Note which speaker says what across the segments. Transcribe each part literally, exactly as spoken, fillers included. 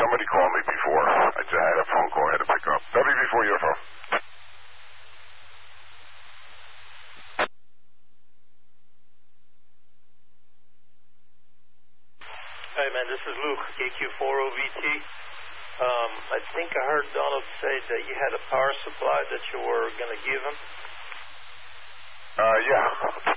Speaker 1: somebody called me before. I just had a phone call I had to pick up. W before U F O.
Speaker 2: Hey, man, this is Luke, K Q four O V T. Um, I think I heard Donald say that you had a power supply that you were going to give him.
Speaker 1: Uh, yeah.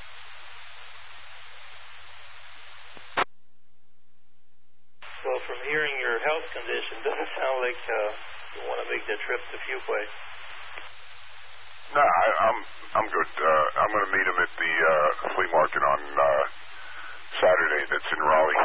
Speaker 2: So from hearing your health condition, doesn't sound like uh, you want to make that trip to Fuquay.
Speaker 1: No, I, I'm I'm good. Uh, I'm going to meet him at the uh, flea market on uh, Saturday. That's in Raleigh.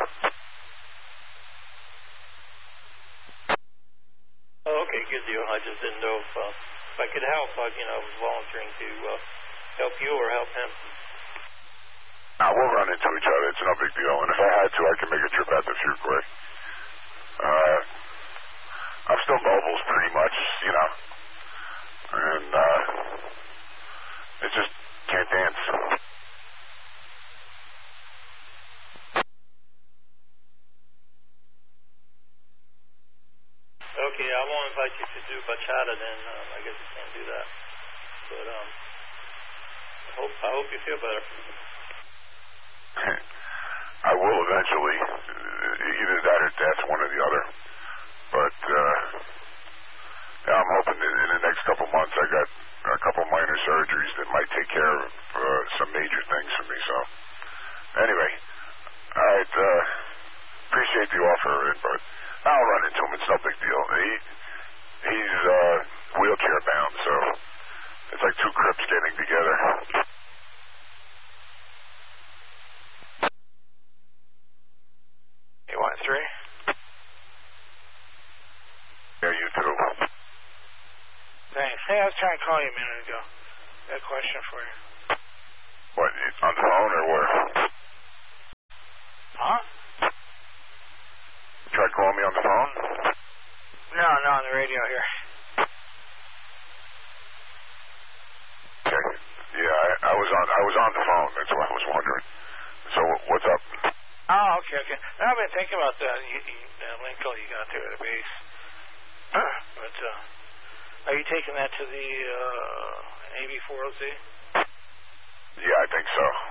Speaker 2: Oh, okay, good deal. I just didn't know if, uh, if I could help. Uh, you know, I was volunteering to uh, help you or help him.
Speaker 1: Nah, we'll run into each other. It's no big deal. And if I had to, I can make a trip out to Fuquay. Uh, I'm still mobile pretty much, you know. And uh, it just can't dance.
Speaker 2: Okay, I won't invite you to do bachata then. Um, I guess you can't do that. But um, I hope I hope you feel better.
Speaker 1: I will eventually. Either that or death, one or the other. But uh, yeah, I'm hoping that in the next couple months I got a couple minor surgeries that might take care of uh, some major things for me. So anyway, all right. Uh, appreciate the offer, but I'll run into him. It's no big deal. He he's uh, wheelchair bound, so it's like two Crips getting together.
Speaker 3: You want three?
Speaker 1: Yeah, you too.
Speaker 3: Thanks. Hey, I was trying to call you a minute ago. Got a question for you.
Speaker 1: What, on the phone or where?
Speaker 3: Huh?
Speaker 1: Try calling me on the phone?
Speaker 3: No, no, on the radio here.
Speaker 1: Okay. Yeah, I, I was on. I was on the phone. That's what I was wondering. So what's up?
Speaker 3: Oh, okay, okay. Now, I've been thinking about the, you, you, the Lincoln you got there at the base. But uh, are you taking that to the uh, A B four O Z?
Speaker 1: Yeah, I think so.